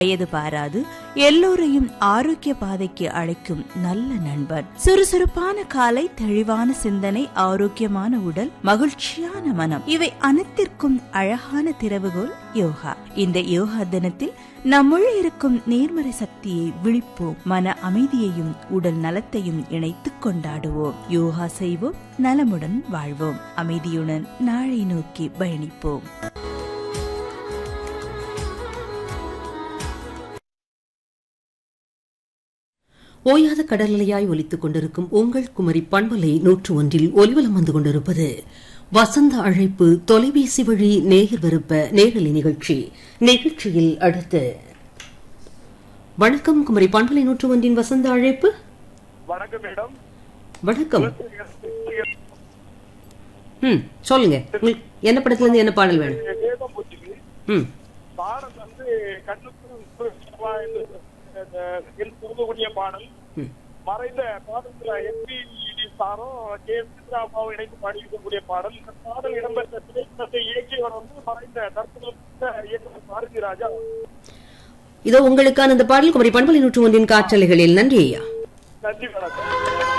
வயது பாராது எல்லோரையும் ஆரோக்கிய பாதைக்கு அழைக்கும் நல்ல நண்பன். சுறுசுறுப்பான காலை, தெளிவான சிந்தனை, ஆரோக்கியமான உடல், மகிழ்ச்சியான மனம், இவை அனைத்திற்கும் அழகான திறவுகோல் யோகா. இந்த யோகா தினத்தில் நம்முள் இருக்கும் நேர்மறை சக்தியை விழிப்போம். மன அமைதியையும் உடல் நலத்தையும் இணைத்துக் கொண்டாடுவோம். யோகா செய்வோம், நலமுடன் வாழ்வோம், அமைதியுடன் நாளை நோக்கி பயணிப்போம். ஓயாத கடலையாய் ஒலித்துக் கொண்டிருக்கும் உங்கள் குமரி பண்பலை 101 ஒலிவலம் வந்து கொண்டிருப்பது வசந்த அழைப்பு தொலைபேசி வழி நேயர் விருப்ப நேரலை நிகழ்ச்சி. நிகழ்ச்சியில் அடுத்து வணக்கம். குமரி பண்பலை 101 வசந்த அழைப்பு. வணக்கம் மேடம். வணக்கம். சொல்லுங்க, என்ன படத்துல இருந்து என்ன பாடல் வேணும்? பாடல் வந்து கண்ணுக்கு பாடல். மறைந்த பாடத்துல எம்பி சாரும் கே சித்ராமாவும் இணைந்து பாடியிருக்கக்கூடிய பாடல். இந்த பாடல் இடம்பெற்ற திரைப்படத்தை இயக்கியவர் வந்து மறைந்த தற்போது இயக்குனர் பாரதி ராஜா. இதோ உங்களுக்கான இந்த பாடல் குமரி பண்பலை 101 காற்றலைகளில். நன்றி ஐயா. நன்றி, வணக்கம்.